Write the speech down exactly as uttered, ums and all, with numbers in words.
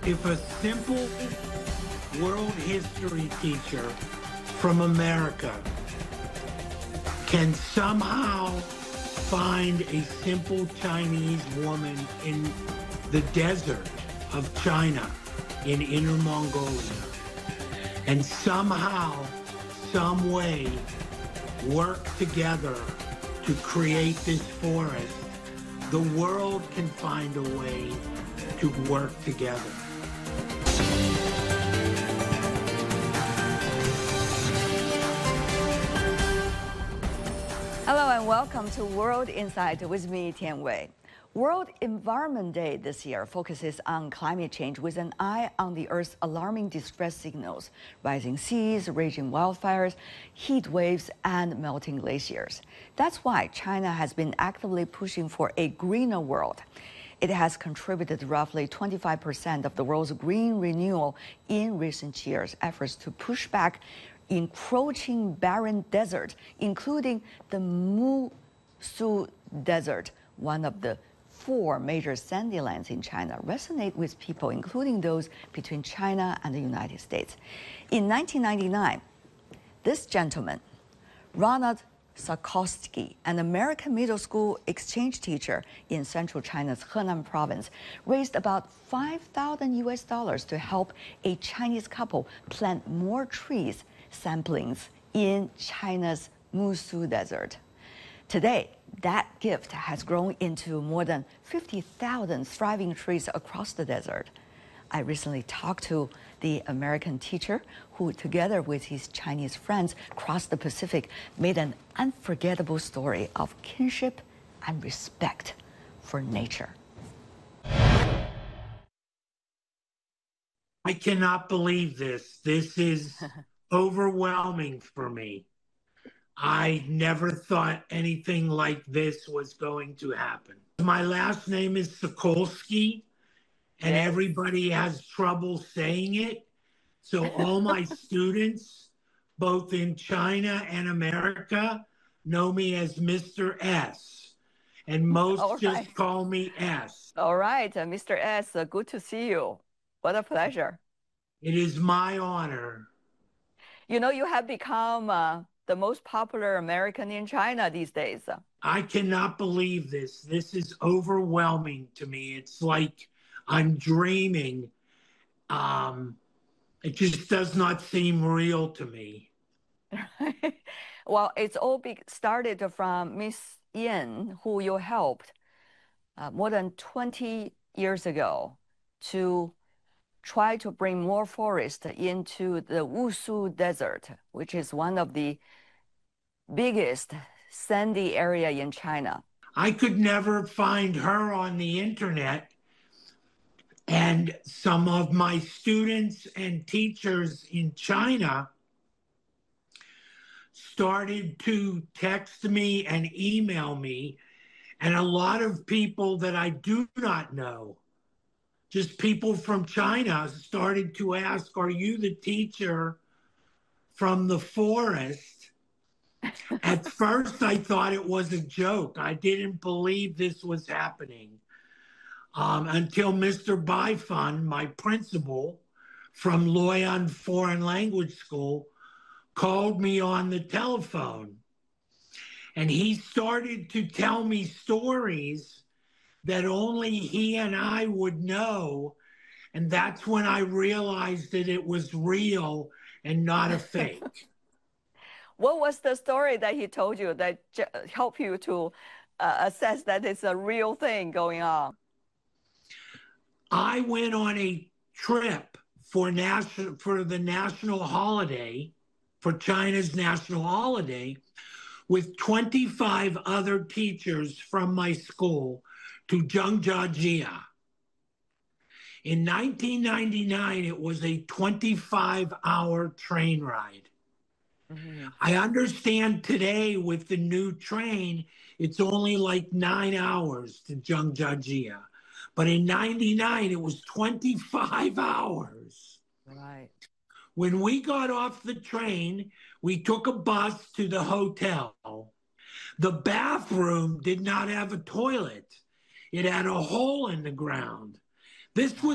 If a simple world history teacher from America can somehow find a simple Chinese woman in the desert of China in Inner Mongolia and somehow, some way work together to create this forest, the world can find a way to work together. Hello and welcome to World Insight with me, Tian Wei. World Environment Day this year focuses on climate change with an eye on the Earth's alarming distress signals, rising seas, raging wildfires, heat waves, and melting glaciers. That's why China has been actively pushing for a greener world. It has contributed roughly twenty-five percent of the world's green renewal in recent years' efforts to push back encroaching barren desert, including the Musu Desert, one of the four major sandy lands in China, resonate with people, including those between China and the United States. In nineteen ninety-nine, this gentleman, Ronald Sarkowski, an American middle school exchange teacher in central China's Henan province, raised about five thousand U S dollars to help a Chinese couple plant more trees samplings in China's Musu Desert. Today, that gift has grown into more than fifty thousand thriving trees across the desert. I recently talked to the American teacher who, together with his Chinese friends, crossed the Pacific, made an unforgettable story of kinship and respect for nature. I cannot believe this. This is overwhelming for me. I never thought anything like this was going to happen. My last name is Sokolsky, and Yes. everybody has trouble saying it. So all my students, both in China and America, know me as Mister S. And most All just right. call me S. All right, uh, Mister S, uh, good to see you. What a pleasure. It is my honor. You know, you have become uh, the most popular American in China these days. I cannot believe this. This is overwhelming to me. It's like I'm dreaming. Um, it just does not seem real to me. Well, it's all be started from Miss Yin, who you helped uh, more than twenty years ago to try to bring more forest into the Wusu Desert, which is one of the biggest sandy area in China. I could never find her on the internet. And some of my students and teachers in China started to text me and email me. And a lot of people that I do not know, just people from China, started to ask, are you the teacher from the forest? At first, I thought it was a joke. I didn't believe this was happening um, until Mister Baifun, my principal from Luoyang Foreign Language School, called me on the telephone. And he started to tell me stories that only he and I would know. And that's when I realized that it was real and not a fake. What was the story that he told you that helped you to uh, assess that it's a real thing going on? I went on a trip for national for the national holiday, for China's national holiday, with twenty-five other teachers from my school to Zhangjiajie. In nineteen ninety-nine, it was a twenty-five hour train ride. Mm-hmm. I understand today with the new train, it's only like nine hours to Zhangjiajie. But in ninety-nine, it was twenty-five hours. Right. When we got off the train, we took a bus to the hotel. The bathroom did not have a toilet. It had a hole in the ground. This was